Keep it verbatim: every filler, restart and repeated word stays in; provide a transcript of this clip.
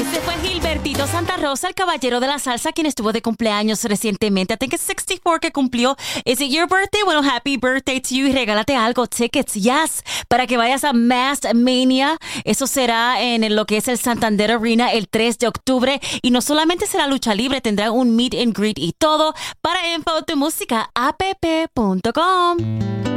Ese fue Gilbertito Santa Rosa, el caballero de la salsa, quien estuvo de cumpleaños recientemente. I think it's sixty-four que cumplió. Is it your birthday? Bueno, happy birthday to you. Y regálate algo, tickets, yes, para que vayas a Masked Mania. Eso será en lo que es el Santander Arena el tres de octubre. Y no solamente será lucha libre, tendrá un meet and greet y todo. Para info, tu música, app punto com.